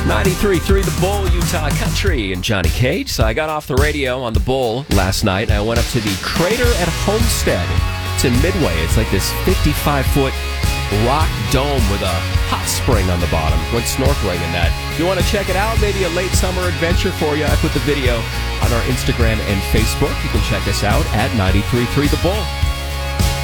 93.3 The Bull, Utah Country, and Johnny Cage. So I got off the radio on the Bull last night, and I went up to the Crater at Homestead. It's in Midway. It's like this 55-foot rock dome with a hot spring on the bottom. Went snorkeling in that. If you want to check it out, maybe a late summer adventure for you, I put the video on our Instagram and Facebook. You can check us out at 93.3 The Bull.